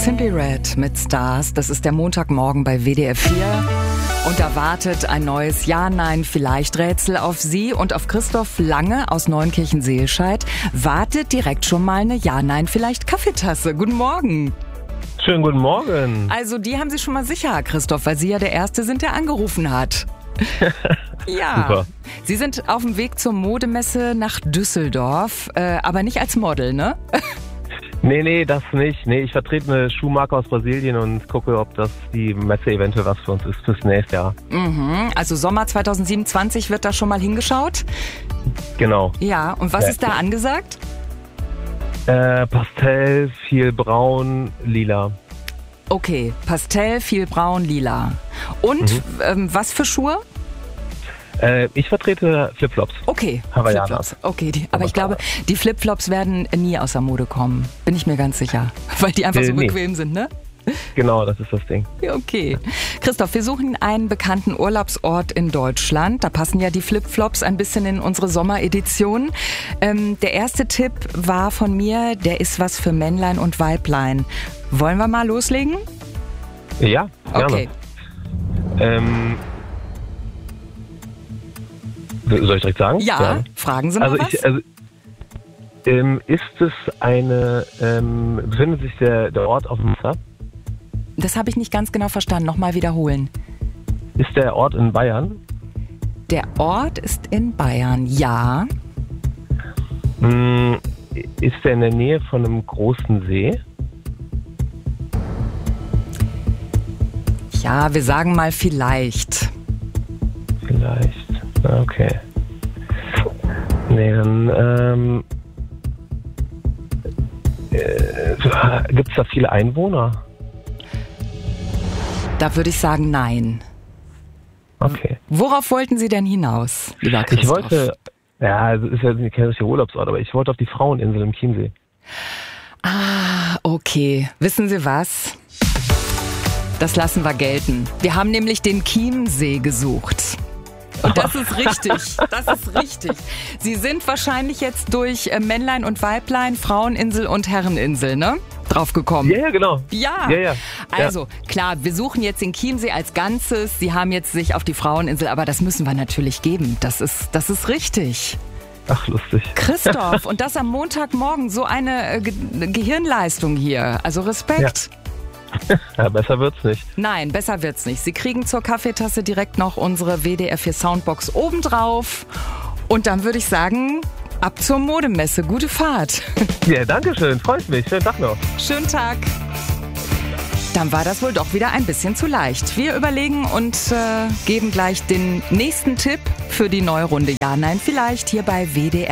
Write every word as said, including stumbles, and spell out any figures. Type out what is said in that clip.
Simply Red mit Stars. Das ist der Montagmorgen bei W D R vier. Und da wartet ein neues Ja-Nein-Vielleicht-Rätsel auf Sie und auf Christoph Lange aus Neunkirchen-Seelscheid wartet direkt schon mal eine Ja-Nein-Vielleicht-Kaffeetasse. Guten Morgen. Schönen guten Morgen. Also die haben Sie schon mal sicher, Christoph, weil Sie ja der Erste sind, der angerufen hat. Ja, Super. Sie sind auf dem Weg zur Modemesse nach Düsseldorf, äh, aber nicht als Model, ne? Nee, nee, das nicht. Nee, ich vertrete eine Schuhmarke aus Brasilien und gucke, ob das die Messe eventuell was für uns ist fürs nächste Jahr. Mhm, also Sommer zwanzig siebenundzwanzig wird da schon mal hingeschaut? Genau. Ja, und was Ja. ist da angesagt? Äh, Pastell, viel braun, lila. Okay, Pastell, viel braun, lila. Und Mhm. ähm, was für Schuhe? Äh, ich vertrete Flipflops. Okay, Hawaiianer. Flipflops. Okay, die, aber ich glaube, die Flipflops werden nie aus der Mode kommen. Bin ich mir ganz sicher. Weil die einfach Äh, so nee. bequem sind, ne? Genau, das ist das Ding. Ja, okay. Christoph, wir suchen einen bekannten Urlaubsort in Deutschland. Da passen ja die Flipflops ein bisschen in unsere Sommeredition. Ähm, der erste Tipp war von mir, der ist was für Männlein und Weiblein. Wollen wir mal loslegen? Ja, gerne. Okay. Ähm, soll ich direkt sagen? Ja, fragen Sie mal Also was. ich, also, ähm, ist es eine, ähm, befindet sich der, der Ort auf dem Wasser? Das habe ich nicht ganz genau verstanden. Nochmal wiederholen. Ist der Ort in Bayern? Der Ort ist in Bayern, ja. Hm, ist er in der Nähe von einem großen See? Ja, wir sagen mal vielleicht. Vielleicht. Okay. Nee, dann, ähm, äh, gibt es da viele Einwohner? Da würde ich sagen, nein. Okay. Worauf wollten Sie denn hinaus, lieber Ich Christoph? wollte, ja, also ist ja kein richtiger Urlaubsort, aber ich wollte auf die Fraueninsel im Chiemsee. Ah, okay. Wissen Sie was? Das lassen wir gelten. Wir haben nämlich den Chiemsee gesucht. Und das ist richtig, das ist richtig. Sie sind wahrscheinlich jetzt durch äh, Männlein und Weiblein, Fraueninsel und Herreninsel, ne? Drauf gekommen. Ja, ja, genau. Ja. Ja, ja. Also, klar, wir suchen jetzt den Chiemsee als Ganzes. Sie haben jetzt sich auf die Fraueninsel, aber das müssen wir natürlich geben. Das ist, das ist richtig. Ach, lustig. Christoph, und das am Montagmorgen, so eine äh, Ge Gehirnleistung hier. Also Respekt. Ja. Ja, besser wird's nicht. Nein, besser wird's nicht. Sie kriegen zur Kaffeetasse direkt noch unsere W D R vier Soundbox obendrauf. Und dann würde ich sagen, ab zur Modemesse. Gute Fahrt. Ja, danke schön. Freut mich. Schönen Tag noch. Schönen Tag. Dann war das wohl doch wieder ein bisschen zu leicht. Wir überlegen und äh, geben gleich den nächsten Tipp für die neue Runde Ja, Nein, Vielleicht hier bei W D R.